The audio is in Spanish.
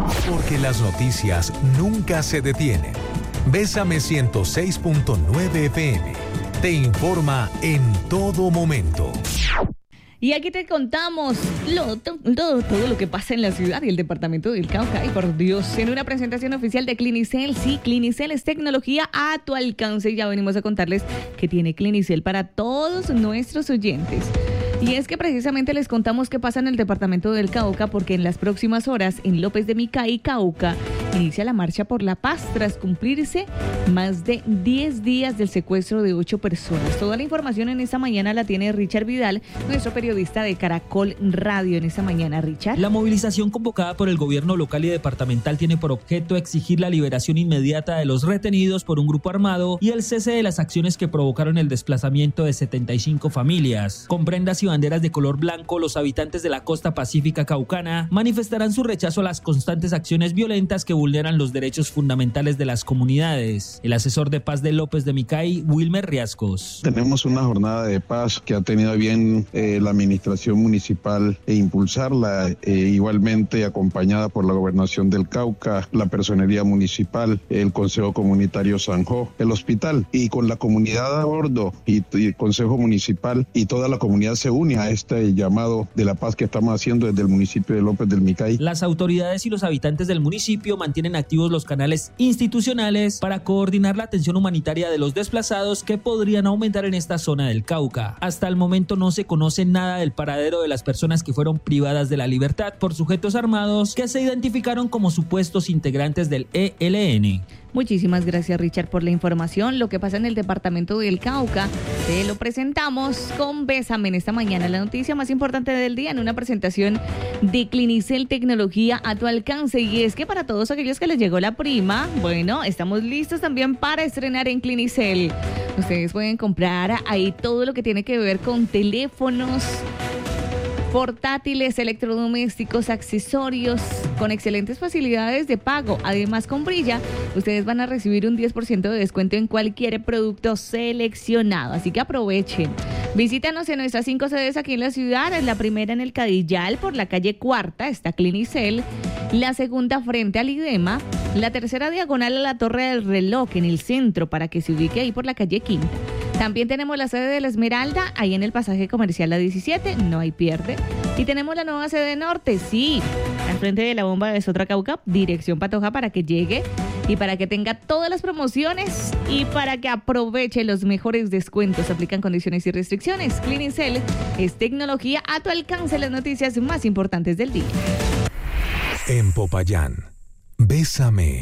Porque las noticias nunca se detienen. Bésame 106.9 FM. Te informa en todo momento. Y aquí te contamos todo lo que pasa en la ciudad y el departamento del Cauca. Y por Dios, en una presentación oficial de Clinicel, sí, Clinicel es tecnología a tu alcance. Y ya venimos a contarles que tiene Clinicel para todos nuestros oyentes. Y es que precisamente les contamos qué pasa en el departamento del Cauca, porque en las próximas horas en López de Micay, Cauca, inicia la marcha por la paz tras cumplirse más de 10 días del secuestro de 8 personas. Toda la información en esta mañana la tiene Richard Vidal, nuestro periodista de Caracol Radio en esta mañana. Richard. La movilización convocada por el gobierno local y departamental tiene por objeto exigir la liberación inmediata de los retenidos por un grupo armado y el cese de las acciones que provocaron el desplazamiento de 75 familias. Con prendas y banderas de color blanco, los habitantes de la costa pacífica caucana manifestarán su rechazo a las constantes acciones violentas que vulneran los derechos fundamentales de las comunidades. El asesor de paz de López de Micay, Wilmer Riascos. Tenemos una jornada de paz que ha tenido bien la administración municipal impulsarla, igualmente acompañada por la gobernación del Cauca, la personería municipal, el Consejo Comunitario Sanjó, el hospital, y con la comunidad a bordo y el Consejo Municipal y toda la comunidad se une a este llamado de la paz que estamos haciendo desde el municipio de López del Micay. Las autoridades y los habitantes del municipio mantienen activos los canales institucionales para coordinar la atención humanitaria de los desplazados que podrían aumentar en esta zona del Cauca. Hasta el momento no se conoce nada del paradero de las personas que fueron privadas de la libertad por sujetos armados que se identificaron como supuestos integrantes del ELN. Muchísimas gracias, Richard, por la información. Lo que pasa en el departamento del Cauca, te lo presentamos con Bésame en esta mañana. La noticia más importante del día en una presentación de Clinicel Tecnología a tu alcance. Y es que para todos aquellos que les llegó la prima, bueno, estamos listos también para estrenar en Clinicel. Ustedes pueden comprar ahí todo lo que tiene que ver con teléfonos, portátiles, electrodomésticos, accesorios, con excelentes facilidades de pago. Además, con Brilla, ustedes van a recibir un 10% de descuento en cualquier producto seleccionado. Así que aprovechen. Visítanos en nuestras 5 sedes aquí en la ciudad. Es la primera en el Cadillal, por la calle Cuarta, está Clinicel. La segunda frente al IDEMA. La tercera diagonal a la Torre del Reloj en el centro, para que se ubique ahí por la calle Quinta. También tenemos la sede de La Esmeralda, ahí en el pasaje comercial La 17, no hay pierde. Y tenemos la nueva sede norte, sí, al frente de la bomba de Sotra Cauca, dirección Patoja, para que llegue y para que tenga todas las promociones y para que aproveche los mejores descuentos. Aplican condiciones y restricciones. Clinicel es tecnología a tu alcance, las noticias más importantes del día. En Popayán, Bésame.